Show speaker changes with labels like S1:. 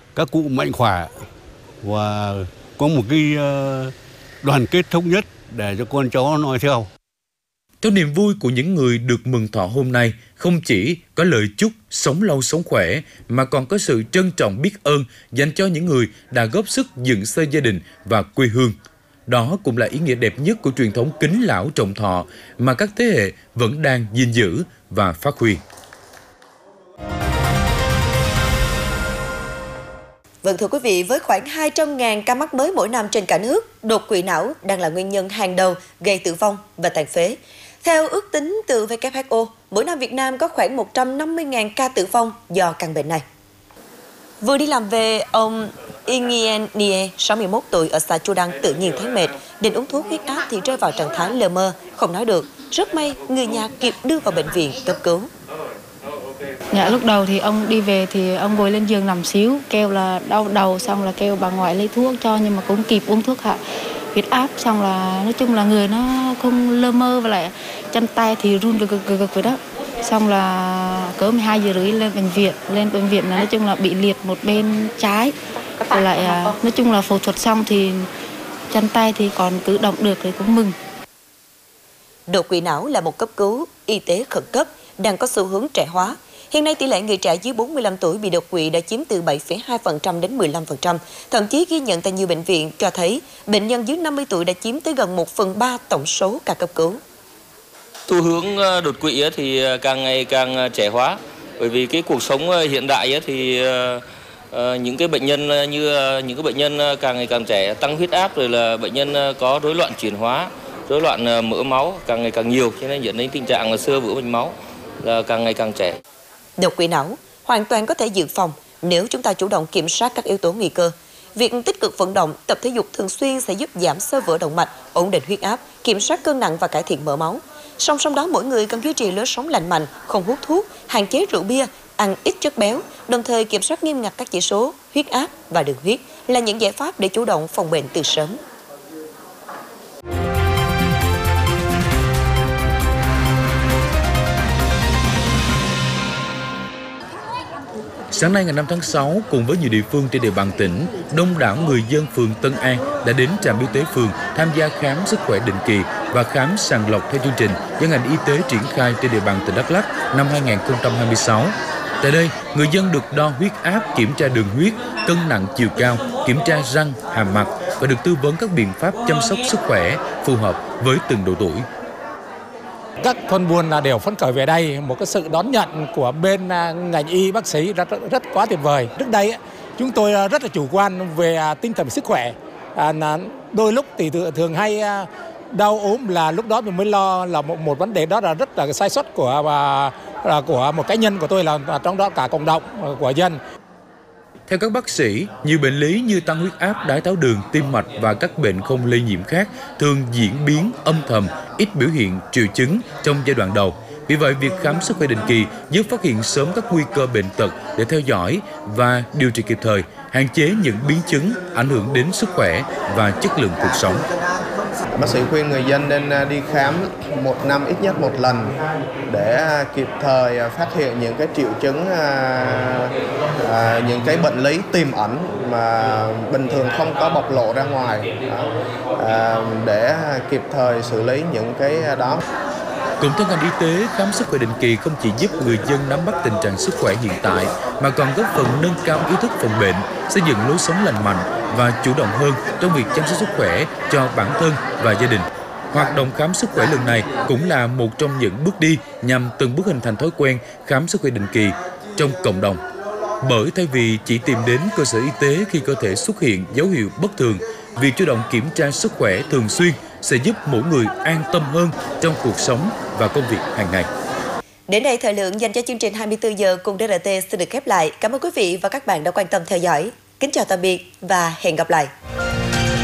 S1: các cụ mạnh khỏe và có một cái đoàn kết thống nhất để cho con cháu noi theo.
S2: Trong niềm vui của những người được mừng thọ hôm nay, không chỉ có lời chúc sống lâu sống khỏe, mà còn có sự trân trọng biết ơn dành cho những người đã góp sức dựng xây gia đình và quê hương. Đó cũng là ý nghĩa đẹp nhất của truyền thống kính lão trọng thọ mà các thế hệ vẫn đang gìn giữ và phát huy.
S3: Vâng thưa quý vị, với khoảng 200.000 ca mắc mới mỗi năm trên cả nước, đột quỵ não đang là nguyên nhân hàng đầu gây tử vong và tàn phế. Theo ước tính từ WHO, mỗi năm Việt Nam có khoảng 150.000 ca tử vong do căn bệnh này. Vừa đi làm về, ông Ingien Nie, 61 tuổi ở xã Chu Đăng tự nhiên thấy mệt, định uống thuốc huyết áp thì rơi vào trạng thái lờ mơ, không nói được. Rất may người nhà kịp đưa vào bệnh viện cấp cứu.
S4: Dạ, lúc đầu thì ông đi về thì ông ngồi lên giường nằm xíu, kêu là đau đầu, xong là kêu bà ngoại lấy thuốc cho, nhưng mà cũng kịp uống thuốc hạ huyết áp, xong là nói chung là người nó không lơ mơ, và lại chân tay thì run gực vậy đó. Xong là cỡ 12 giờ rưỡi lên bệnh viện là nói chung là bị liệt một bên trái, và lại nói chung là phẫu thuật xong thì chân tay thì còn cử động được thì cũng mừng.
S3: Đột quỵ não là một cấp cứu y tế khẩn cấp đang có xu hướng trẻ hóa. Hiện nay tỷ lệ người trẻ dưới 45 tuổi bị đột quỵ đã chiếm từ 7,2% đến 15%. Thậm chí ghi nhận tại nhiều bệnh viện cho thấy bệnh nhân dưới 50 tuổi đã chiếm tới gần 1/3 tổng số ca cấp cứu.
S5: Xu hướng đột quỵ thì càng ngày càng trẻ hóa, bởi vì cái cuộc sống hiện đại thì những cái bệnh nhân càng ngày càng trẻ, tăng huyết áp, rồi là bệnh nhân có rối loạn chuyển hóa, rối loạn mỡ máu càng ngày càng nhiều, cho nên dẫn đến tình trạng là xơ vữa mạch máu là càng ngày càng trẻ.
S3: Đột quỵ não hoàn toàn có thể dự phòng nếu chúng ta chủ động kiểm soát các yếu tố nguy cơ. Việc tích cực vận động, tập thể dục thường xuyên sẽ giúp giảm xơ vữa động mạch, ổn định huyết áp, kiểm soát cân nặng và cải thiện mỡ máu. Song song đó, mỗi người cần duy trì lối sống lành mạnh, không hút thuốc, hạn chế rượu bia, ăn ít chất béo, đồng thời kiểm soát nghiêm ngặt các chỉ số huyết áp và đường huyết là những giải pháp để chủ động phòng bệnh từ sớm.
S2: Sáng nay ngày 5 tháng 6, cùng với nhiều địa phương trên địa bàn tỉnh, đông đảo người dân phường Tân An đã đến trạm y tế phường tham gia khám sức khỏe định kỳ và khám sàng lọc theo chương trình do ngành y tế triển khai trên địa bàn tỉnh Đắk Lắk năm 2026. Tại đây, người dân được đo huyết áp, kiểm tra đường huyết, cân nặng chiều cao, kiểm tra răng, hàm mặt và được tư vấn các biện pháp chăm sóc sức khỏe phù hợp với từng độ tuổi.
S6: Các thôn buôn đều phấn khởi về đây, một cái sự đón nhận của bên ngành y bác sĩ rất quá tuyệt vời. Trước đây chúng tôi rất là chủ quan về tinh thần sức khỏe, đôi lúc thì thường hay đau ốm, là lúc đó mình mới lo là một vấn đề đó là rất là sai sót của một cá nhân của tôi, là trong đó cả cộng đồng của dân.
S2: Theo các bác sĩ, nhiều bệnh lý như tăng huyết áp, đái tháo đường, tim mạch và các bệnh không lây nhiễm khác thường diễn biến âm thầm, ít biểu hiện triệu chứng trong giai đoạn đầu. Vì vậy, việc khám sức khỏe định kỳ giúp phát hiện sớm các nguy cơ bệnh tật để theo dõi và điều trị kịp thời, hạn chế những biến chứng ảnh hưởng đến sức khỏe và chất lượng cuộc sống.
S7: Bác sĩ khuyên người dân nên đi khám một năm ít nhất một lần để kịp thời phát hiện những cái triệu chứng, những cái bệnh lý tiềm ẩn mà bình thường không có bộc lộ ra ngoài, để kịp thời xử lý những cái đó.
S2: Cũng theo ngành y tế, khám sức khỏe định kỳ không chỉ giúp người dân nắm bắt tình trạng sức khỏe hiện tại mà còn góp phần nâng cao ý thức phòng bệnh, xây dựng lối sống lành mạnh và chủ động hơn trong việc chăm sóc sức khỏe cho bản thân và gia đình. Hoạt động khám sức khỏe lần này cũng là một trong những bước đi nhằm từng bước hình thành thói quen khám sức khỏe định kỳ trong cộng đồng. Bởi thay vì chỉ tìm đến cơ sở y tế khi cơ thể xuất hiện dấu hiệu bất thường, việc chủ động kiểm tra sức khỏe thường xuyên sẽ giúp mỗi người an tâm hơn trong cuộc sống và công việc hàng ngày.
S3: Đến đây, thời lượng dành cho chương trình 24 giờ cùng DRT xin được khép lại. Cảm ơn quý vị và các bạn đã quan tâm theo dõi. Kính chào tạm biệt và hẹn gặp lại.